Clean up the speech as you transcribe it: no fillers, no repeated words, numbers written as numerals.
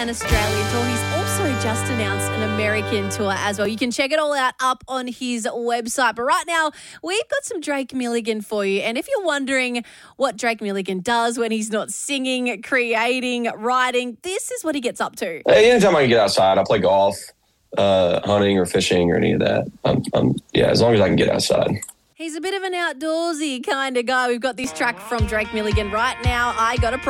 an Australian tour. He's also just announced an American tour as well. You can check it all out up on his website. But right now, we've got some Drake Milligan for you. And if you're wondering what Drake Milligan does when he's not singing, creating, writing, this is what he gets up to. Hey, anytime I can get outside, I play golf, hunting or fishing or any of that. As long as I can get outside. He's a bit of an outdoorsy kind of guy. We've got this track from Drake Milligan right now. I Got a Problem.